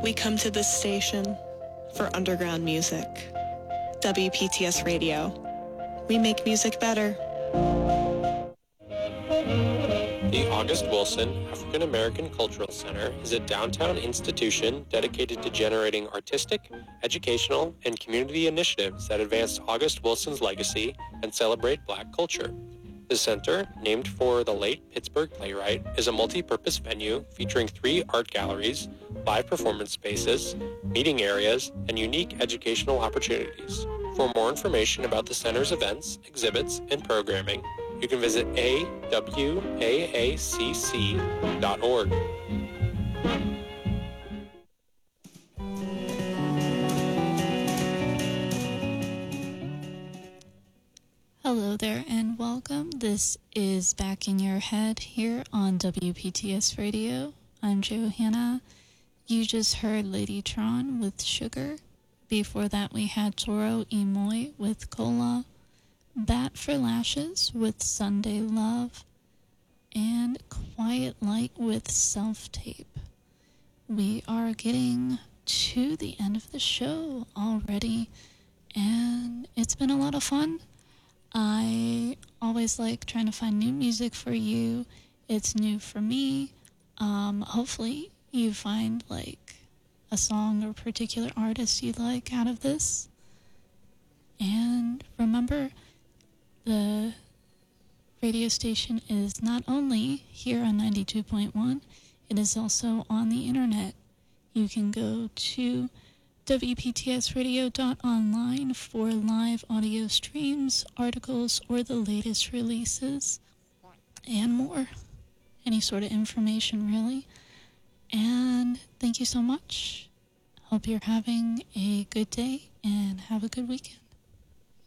We come to this station for underground music. WPTS Radio. We make music better. The August Wilson African American Cultural Center is a downtown institution dedicated to generating artistic, educational, and community initiatives that advance August Wilson's legacy and celebrate Black culture. The center, named for the late Pittsburgh playwright, is a multi-purpose venue featuring 3 art galleries, live performance spaces, meeting areas, and unique educational opportunities. For more information about the center's events, exhibits, and programming, you can visit awaacc.org. Hello there and welcome. This is Back in Your Head here on WPTS Radio. I'm Johanna. You just heard Lady Tron with Sugar. Before that we had Toro y Moi with Cola, Bat for Lashes with Sunday Love, and Quiet Light with Self-Tape. We are getting to the end of the show already, and it's been a lot of fun. I always like trying to find new music for you. It's new for me. Hopefully you find like a song or particular artist you like out of this. And remember, the radio station is not only here on 92.1, it is also on the internet. You can go to WPTSradio.online for live audio streams, articles, or the latest releases, and more. Any sort of information, really. And thank you so much. Hope you're having a good day and have a good weekend.